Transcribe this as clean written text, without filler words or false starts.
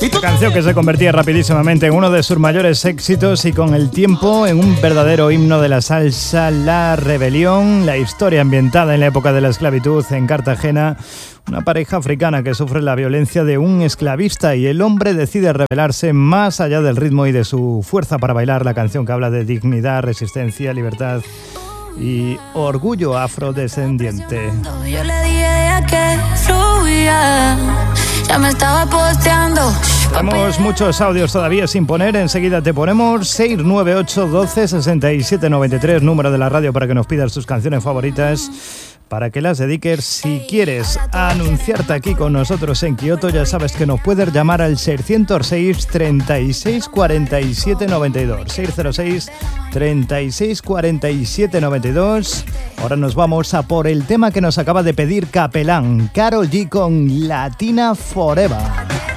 Esta canción que se convertía rapidísimamente en uno de sus mayores éxitos y con el tiempo en un verdadero himno de la salsa, La Rebelión, la historia ambientada en la época de la esclavitud en Cartagena. Una pareja africana que sufre la violencia de un esclavista y el hombre decide rebelarse más allá del ritmo y de su fuerza para bailar la canción que habla de dignidad, resistencia, libertad y orgullo afrodescendiente. Yo le dije que fluya, ya me estaba posteando. Tenemos muchos audios todavía sin poner, enseguida te ponemos 698 12 67 93, número de la radio para que nos pidas tus canciones favoritas, para que las dediques. Si quieres anunciarte aquí con nosotros en Kioto, ya sabes que nos puedes llamar al 606 36 47 92, 606 36 47 92. Ahora nos vamos a por el tema que nos acaba de pedir Capelán, Karol G con Latina Forever.